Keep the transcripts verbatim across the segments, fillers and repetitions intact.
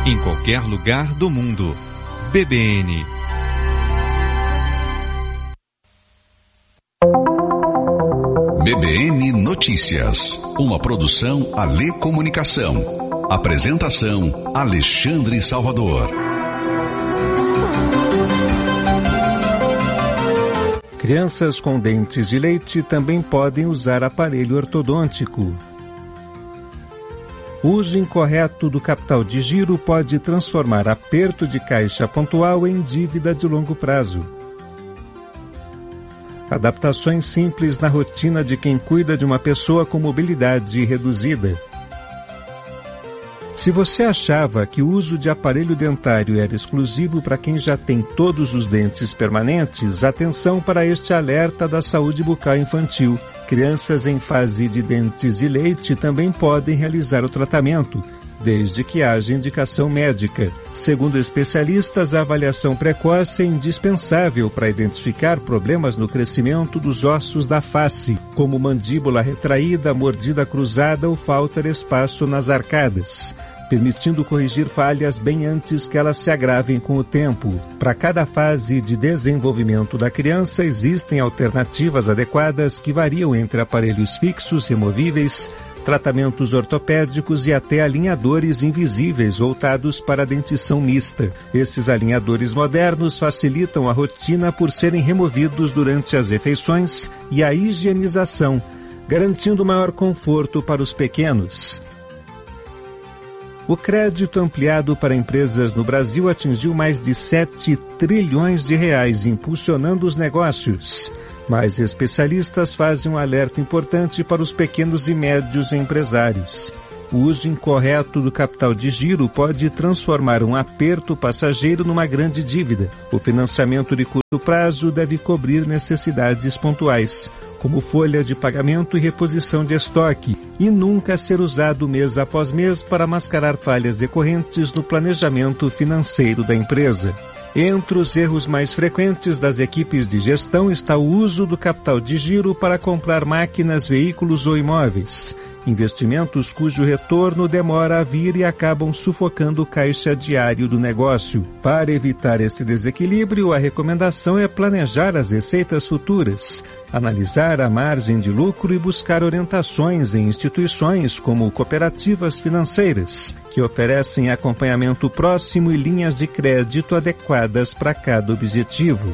em qualquer lugar do mundo. B B N. B B N Notícias, uma produção Alê Comunicação. Apresentação Alexandre Salvador. Crianças com dentes de leite também podem usar aparelho ortodôntico. O uso incorreto do capital de giro pode transformar aperto de caixa pontual em dívida de longo prazo. Adaptações simples na rotina de quem cuida de uma pessoa com mobilidade reduzida. Se você achava que o uso de aparelho dentário era exclusivo para quem já tem todos os dentes permanentes, atenção para este alerta da saúde bucal infantil. Crianças em fase de dentes de leite também podem realizar o tratamento, desde que haja indicação médica. Segundo especialistas, a avaliação precoce é indispensável para identificar problemas no crescimento dos ossos da face, como mandíbula retraída, mordida cruzada ou falta de espaço nas arcadas, permitindo corrigir falhas bem antes que elas se agravem com o tempo. Para cada fase de desenvolvimento da criança, existem alternativas adequadas que variam entre aparelhos fixos, removíveis, tratamentos ortopédicos e até alinhadores invisíveis voltados para a dentição mista. Esses alinhadores modernos facilitam a rotina por serem removidos durante as refeições e a higienização, garantindo maior conforto para os pequenos. O crédito ampliado para empresas no Brasil atingiu mais de sete trilhões de reais, impulsionando os negócios. Mas especialistas fazem um alerta importante para os pequenos e médios empresários. O uso incorreto do capital de giro pode transformar um aperto passageiro numa grande dívida. O financiamento de curto prazo deve cobrir necessidades pontuais, como folha de pagamento e reposição de estoque, e nunca ser usado mês após mês para mascarar falhas decorrentes no planejamento financeiro da empresa. Entre os erros mais frequentes das equipes de gestão está o uso do capital de giro para comprar máquinas, veículos ou imóveis. Investimentos cujo retorno demora a vir e acabam sufocando o caixa diário do negócio. Para evitar esse desequilíbrio, a recomendação é planejar as receitas futuras, analisar a margem de lucro e buscar orientações em instituições como cooperativas financeiras, que oferecem acompanhamento próximo e linhas de crédito adequadas para cada objetivo.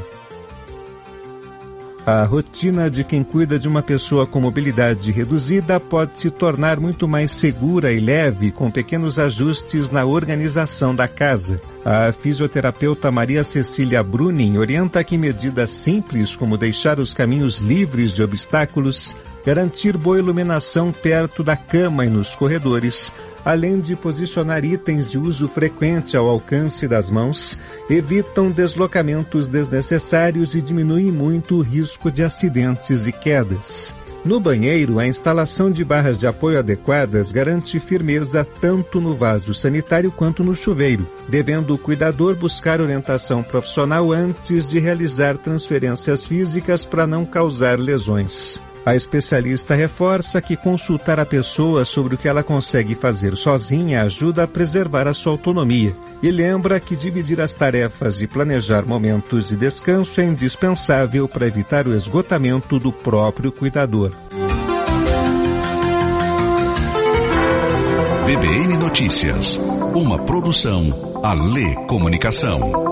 A rotina de quem cuida de uma pessoa com mobilidade reduzida pode se tornar muito mais segura e leve com pequenos ajustes na organização da casa. A fisioterapeuta Maria Cecília Brunin orienta que medidas simples como deixar os caminhos livres de obstáculos, garantir boa iluminação perto da cama e nos corredores, além de posicionar itens de uso frequente ao alcance das mãos, evitam deslocamentos desnecessários e diminuem muito o risco de acidentes e quedas. No banheiro, a instalação de barras de apoio adequadas garante firmeza tanto no vaso sanitário quanto no chuveiro, devendo o cuidador buscar orientação profissional antes de realizar transferências físicas para não causar lesões. A especialista reforça que consultar a pessoa sobre o que ela consegue fazer sozinha ajuda a preservar a sua autonomia e lembra que dividir as tarefas e planejar momentos de descanso é indispensável para evitar o esgotamento do próprio cuidador. B B N Notícias, uma produção Alê Comunicação.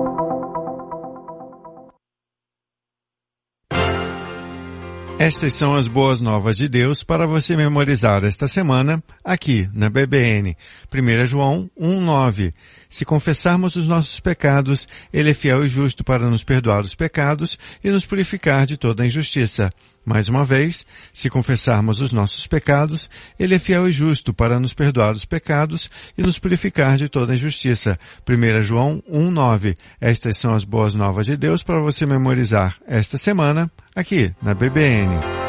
Estas são as boas novas de Deus para você memorizar esta semana aqui na B B N. primeiro João um, nove. Se confessarmos os nossos pecados, Ele é fiel e justo para nos perdoar os pecados e nos purificar de toda a injustiça. Mais uma vez, se confessarmos os nossos pecados, Ele é fiel e justo para nos perdoar os pecados e nos purificar de toda a injustiça. primeiro João um, nove. Estas são as boas novas de Deus para você memorizar esta semana aqui na B B N.